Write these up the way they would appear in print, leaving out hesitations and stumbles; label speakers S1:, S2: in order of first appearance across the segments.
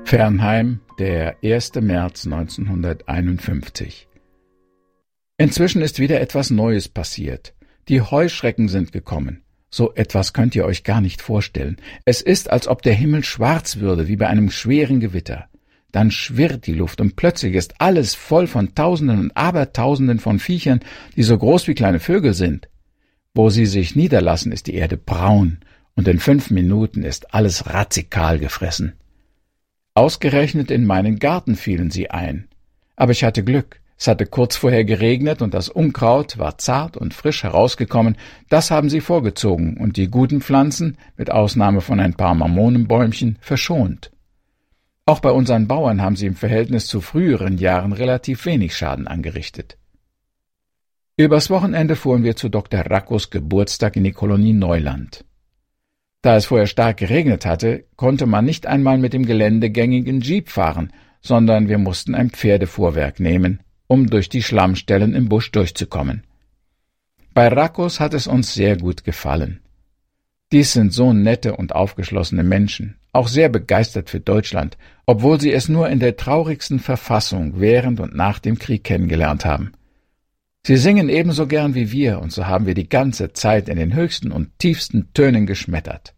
S1: Fernheim, der 1. März 1951. Inzwischen ist wieder etwas Neues passiert. Die Heuschrecken sind gekommen. So etwas könnt ihr euch gar nicht vorstellen. Es ist, als ob der Himmel schwarz würde, wie bei einem schweren Gewitter. Dann schwirrt die Luft und plötzlich ist alles voll von Tausenden und Abertausenden von Viechern, die so groß wie kleine Vögel sind. Wo sie sich niederlassen, ist die Erde braun und in 5 Minuten ist alles radikal gefressen. Ausgerechnet in meinen Garten fielen sie ein. Aber ich hatte Glück. Es hatte kurz vorher geregnet und das Unkraut war zart und frisch herausgekommen. Das haben sie vorgezogen und die guten Pflanzen, mit Ausnahme von ein paar Mamonenbäumchen, verschont. Auch bei unseren Bauern haben sie im Verhältnis zu früheren Jahren relativ wenig Schaden angerichtet. Übers Wochenende fuhren wir zu Dr. Rackos Geburtstag in die Kolonie Neuland. Da es vorher stark geregnet hatte, konnte man nicht einmal mit dem geländegängigen Jeep fahren, sondern wir mussten ein Pferdefuhrwerk nehmen, um durch die Schlammstellen im Busch durchzukommen. Bei Rackos hat es uns sehr gut gefallen. Dies sind so nette und aufgeschlossene Menschen, auch sehr begeistert für Deutschland, obwohl sie es nur in der traurigsten Verfassung während und nach dem Krieg kennengelernt haben. Sie singen ebenso gern wie wir, und so haben wir die ganze Zeit in den höchsten und tiefsten Tönen geschmettert.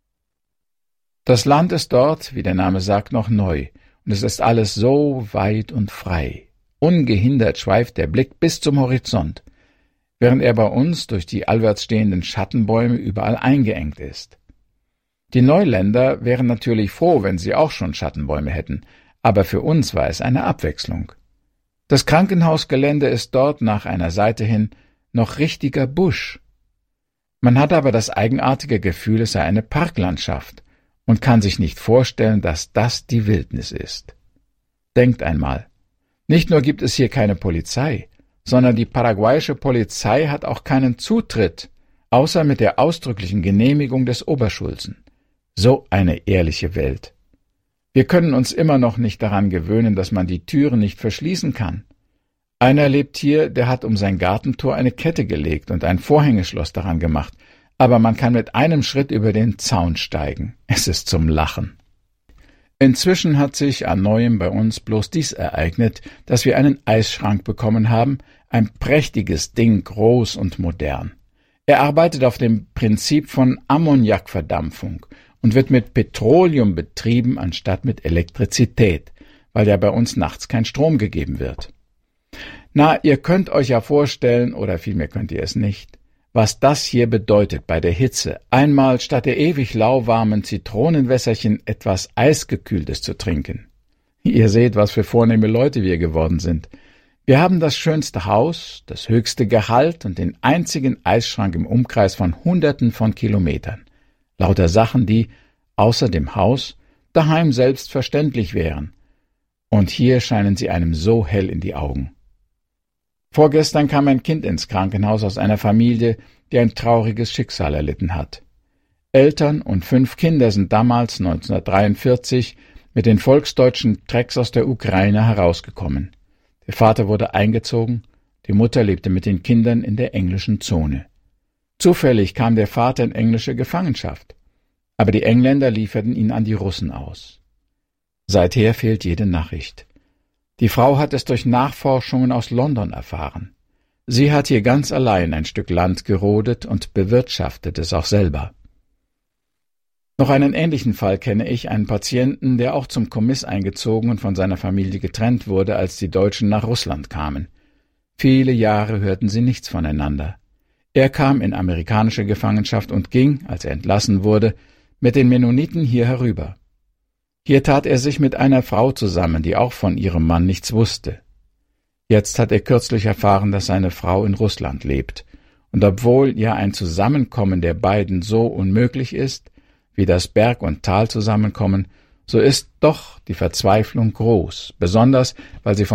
S1: Das Land ist dort, wie der Name sagt, noch neu, und es ist alles so weit und frei. Ungehindert schweift der Blick bis zum Horizont, während er bei uns durch die allwärts stehenden Schattenbäume überall eingeengt ist. Die Neuländer wären natürlich froh, wenn sie auch schon Schattenbäume hätten, aber für uns war es eine Abwechslung. Das Krankenhausgelände ist dort nach einer Seite hin noch richtiger Busch. Man hat aber das eigenartige Gefühl, es sei eine Parklandschaft und kann sich nicht vorstellen, dass das die Wildnis ist. Denkt einmal, nicht nur gibt es hier keine Polizei, sondern die paraguayische Polizei hat auch keinen Zutritt, außer mit der ausdrücklichen Genehmigung des Oberschulzen. So eine ehrliche Welt. Wir können uns immer noch nicht daran gewöhnen, dass man die Türen nicht verschließen kann. Einer lebt hier, der hat um sein Gartentor eine Kette gelegt und ein Vorhängeschloss daran gemacht, aber man kann mit einem Schritt über den Zaun steigen. Es ist zum Lachen. Inzwischen hat sich an Neuem bei uns bloß dies ereignet, dass wir einen Eisschrank bekommen haben, ein prächtiges Ding, groß und modern. Er arbeitet auf dem Prinzip von Ammoniakverdampfung und wird mit Petroleum betrieben anstatt mit Elektrizität, weil ja bei uns nachts kein Strom gegeben wird. Na, ihr könnt euch ja vorstellen, oder vielmehr könnt ihr es nicht, was das hier bedeutet bei der Hitze, einmal statt der ewig lauwarmen Zitronenwässerchen etwas Eisgekühltes zu trinken. Ihr seht, was für vornehme Leute wir geworden sind. Wir haben das schönste Haus, das höchste Gehalt und den einzigen Eisschrank im Umkreis von Hunderten von Kilometern. Lauter Sachen, die, außer dem Haus, daheim selbstverständlich wären. Und hier scheinen sie einem so hell in die Augen. Vorgestern kam ein Kind ins Krankenhaus aus einer Familie, die ein trauriges Schicksal erlitten hat. Eltern und 5 Kinder sind damals 1943 mit den volksdeutschen Trecks aus der Ukraine herausgekommen. Der Vater wurde eingezogen, die Mutter lebte mit den Kindern in der englischen Zone. Zufällig kam der Vater in englische Gefangenschaft, aber die Engländer lieferten ihn an die Russen aus. Seither fehlt jede Nachricht. Die Frau hat es durch Nachforschungen aus London erfahren. Sie hat hier ganz allein ein Stück Land gerodet und bewirtschaftet es auch selber. Noch einen ähnlichen Fall kenne ich, einen Patienten, der auch zum Kommiss eingezogen und von seiner Familie getrennt wurde, als die Deutschen nach Russland kamen. Viele Jahre hörten sie nichts voneinander. Er kam in amerikanische Gefangenschaft und ging, als er entlassen wurde, mit den Mennoniten hier herüber. Hier tat er sich mit einer Frau zusammen, die auch von ihrem Mann nichts wusste. Jetzt hat er kürzlich erfahren, dass seine Frau in Russland lebt, und obwohl ja ein Zusammenkommen der beiden so unmöglich ist, wie das Berg und Tal zusammenkommen, so ist doch die Verzweiflung groß, besonders weil sie von